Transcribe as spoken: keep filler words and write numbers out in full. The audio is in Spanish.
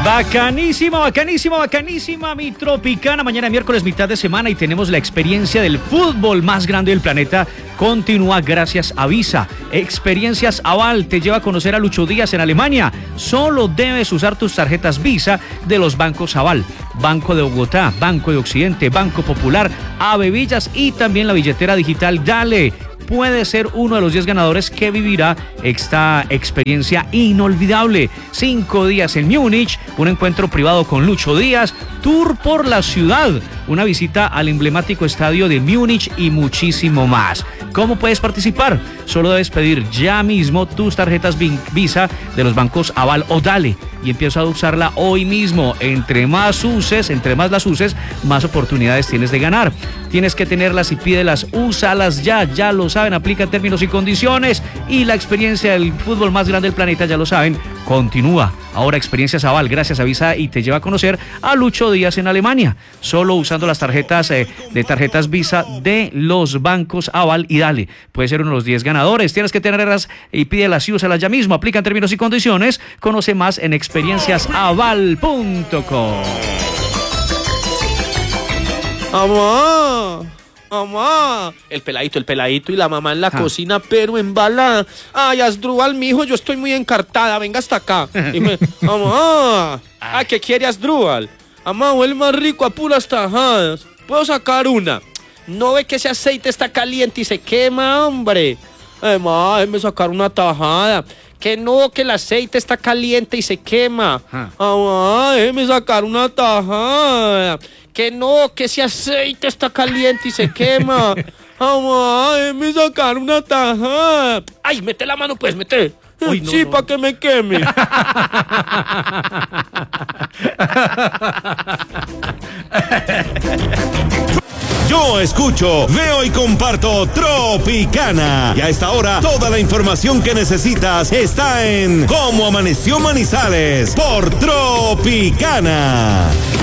Bacanísima, bacanísima, bacanísima, mi Tropicana. Mañana miércoles, mitad de semana, y tenemos la experiencia del fútbol más grande del planeta. Continúa gracias a Visa. Experiencias Aval te lleva a conocer a Lucho Díaz en Alemania. Solo debes usar tus tarjetas Visa de los bancos Aval. Banco de Bogotá, Banco de Occidente, Banco Popular, Ave Villas y también la billetera digital Dale. Puede ser uno de los diez ganadores que vivirá esta experiencia inolvidable. Cinco días en Múnich, un encuentro privado con Lucho Díaz, tour por la ciudad, una visita al emblemático estadio de Múnich y muchísimo más. ¿Cómo puedes participar? Solo debes pedir ya mismo tus tarjetas Visa de los bancos Aval o Dale y empieza a usarla hoy mismo. Entre más uses, entre más las uses, más oportunidades tienes de ganar. Tienes que tenerlas y pídelas, úsalas ya, ya lo saben, aplica términos y condiciones, y la experiencia del fútbol más grande del planeta, ya lo saben, continúa. Ahora Experiencias Aval, gracias a Visa, y te lleva a conocer a Lucho Díaz en Alemania, solo usando las tarjetas eh, de tarjetas Visa de los bancos Aval y Dale. Puede ser uno de los diez ganadores. Tienes que tenerlas y pídelas y úsalas ya mismo. Aplican términos y condiciones. Conoce más en experiencias aval punto com. Mamá, mamá, el peladito, el peladito y la mamá en la ah. cocina, pero embalada. Ay, Asdrúbal, mijo, yo estoy muy encartada, venga hasta acá. Dime, mamá, ay, ¿qué quiere Asdrúbal? Mamá, huele más rico a puras tajadas. ¿Puedo sacar una? ¿No ve que ese aceite está caliente y se quema, hombre? Eh, mamá, déjeme sacar una tajada. Que no, que el aceite está caliente y se quema. Ah. Mamá, déjeme sacar una tajada. Que no, que ese aceite está caliente y se quema. Mamá, déjeme sacar una tajada. Ay, mete la mano pues, mete. Uy, no, sí, no. para que me queme. Yo escucho, veo y comparto Tropicana. Y a esta hora, toda la información que necesitas está en Cómo Amaneció Manizales por Tropicana.